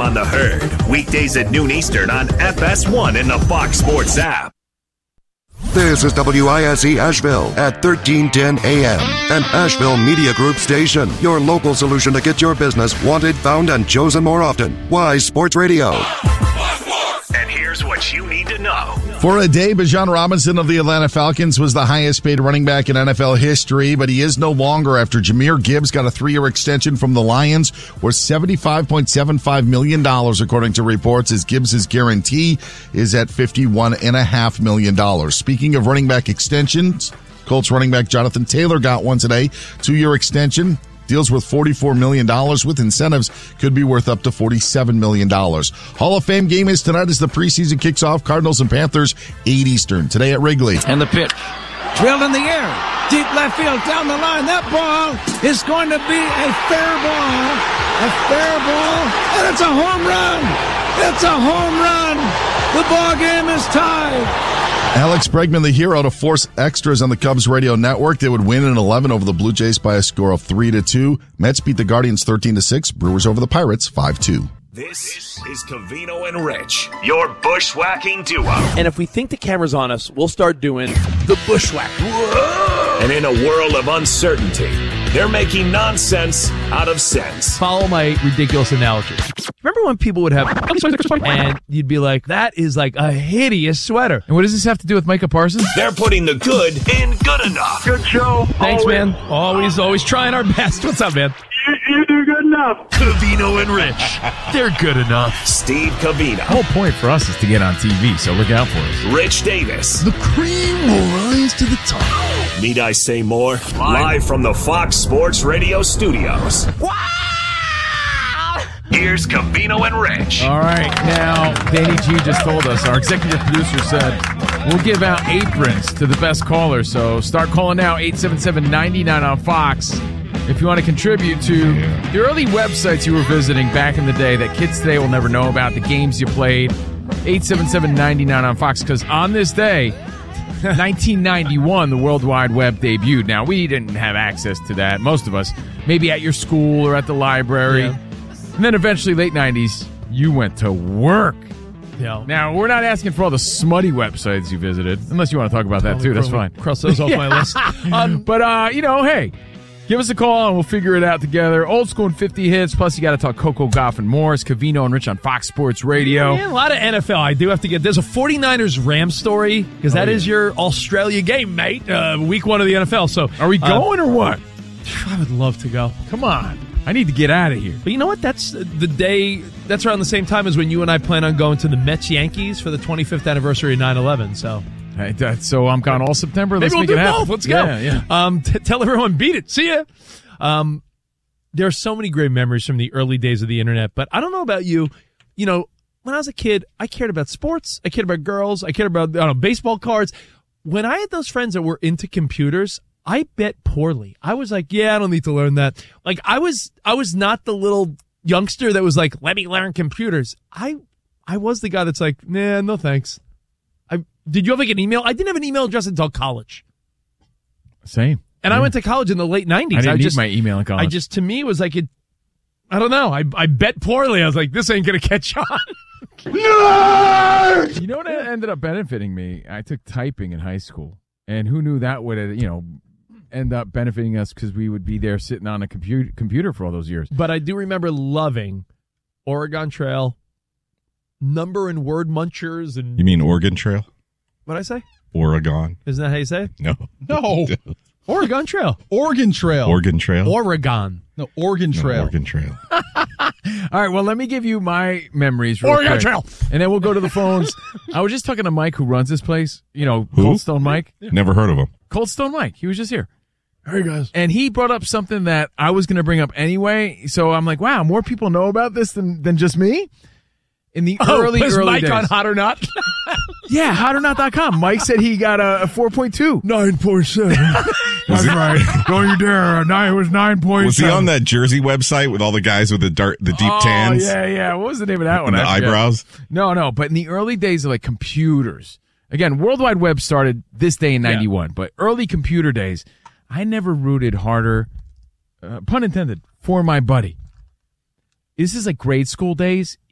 On the Herd, weekdays at noon Eastern on FS1 and the Fox Sports app. This is WISE Asheville at 1310 AM, an Asheville Media Group station. Your local solution to get your business wanted, found, and chosen more often. Wise Sports Radio. And here's what you need to know. For a day, Bijan Robinson of the Atlanta Falcons was the highest paid running back in NFL history, but he is no longer after Jahmyr Gibbs got a 3-year extension from the Lions worth $75.75 million, according to reports, as Gibbs' guarantee is at $51.5 million. Speaking of running back extensions, Colts running back Jonathan Taylor got one today, 2-year extension. Deals worth $44 million with incentives could be worth up to $47 million. Hall of Fame game is tonight as the preseason kicks off. Cardinals and Panthers, 8 Eastern. Today at Wrigley. And the pitch. Drilled in the air. Deep left field down the line. That ball is going to be a fair ball. A fair ball. And it's a home run. It's a home run. The ball game is tied. Alex Bregman, the hero, to force extras on the Cubs radio network. They would win in 11 over the Blue Jays by a score of 3-2. Mets beat the Guardians 13-6. Brewers over the Pirates 5-2. This is Covino and Rich, your bushwhacking duo. And if we think the camera's on us, we'll start doing the bushwhack. Whoa! And in a world of uncertainty, they're making nonsense out of sense. Follow my ridiculous analogy. Remember when people would have, and you'd be like, that is like a hideous sweater. And what does this have to do with Micah Parsons? They're putting the good in good enough. Good show. Thanks, man. Always trying our best. What's up, man? You do good enough. Covino and Rich, they're good enough. Steve Covino. The whole point for us is to get on TV, so look out for us. Rich Davis. The cream will rise to the top. Need I say more? Live from the Fox Sports Radio studios. Wow! Here's Covino and Rich. All right, now, Danny G just told us, our executive producer said, we'll give out aprons to the best caller, so start calling now, 877-99 on Fox. If you want to contribute to the early websites you were visiting back in the day that kids today will never know about, the games you played, 877-99 on Fox, because on this day, 1991, the World Wide Web debuted. Now, we didn't have access to that, most of us, maybe at your school or at the library. Yeah. And then eventually, late 90s, you went to work. Yeah. Now, we're not asking for all the smutty websites you visited, unless you want to talk about that, too. That's fine. Cross those off my list. But, hey, give us a call and we'll figure it out together. Old school and 50 hits, plus you got to talk Coco Gauff and Morris, Covino and Rich on Fox Sports Radio. Yeah, a lot of NFL. I do have to get, there's a 49ers-Rams story, because that is your Australia game, mate, week 1 of the NFL. So, are we going or what? I would love to go. Come on. I need to get out of here. But you know what? That's the day, that's around the same time as when you and I plan on going to the Mets-Yankees for the 25th anniversary of 9/11, so... So I'm gone all September. Let's make it happen. Both. Let's go. Yeah. Tell everyone, beat it. See ya. There are so many great memories from the early days of the internet, but I don't know about you. You know, when I was a kid, I cared about sports. I cared about girls. I cared about baseball cards. When I had those friends that were into computers, I bet poorly. I was like, yeah, I don't need to learn that. Like, I was not the little youngster that was like, let me learn computers. I was the guy that's like, nah, no thanks. Did you have like an email? I didn't have an email address until college. Same. And I went to college in the late 90s. I didn't need my email in college. To me, it was like, I don't know. I bet poorly. I was like, this ain't going to catch on. Nerd! You know what ended up benefiting me? I took typing in high school. And who knew that would, end up benefiting us, because we would be there sitting on a computer for all those years. But I do remember loving Oregon Trail, number and word munchers. And You mean Oregon Trail? What'd I say? Oregon. Isn't that how you say it? No. Oregon Trail. Oregon Trail. Oregon Trail. Oregon. No, Oregon Trail. No, Oregon Trail. All right, well, let me give you my memories real Oregon quick. Trail. And then we'll go to the phones. I was just talking to Mike, who runs this place. Who? Cold Stone Mike. Never heard of him. Cold Stone Mike. He was just here. Hey, guys. And he brought up something that I was going to bring up anyway. So I'm like, wow, more people know about this than just me? In the early Mike days. on Hot or Not? Yeah, hotornot.com. Mike said he got a 4.2. 9.7. That's right. Don't you dare. It was 9.7. Was he on that Jersey website with all the guys with the deep tans? Yeah. What was the name of that one? And the eyebrows? No. But in the early days of like computers, again, World Wide Web started this day in 91, but early computer days, I never rooted harder, pun intended, for my buddy. This is like grade school days.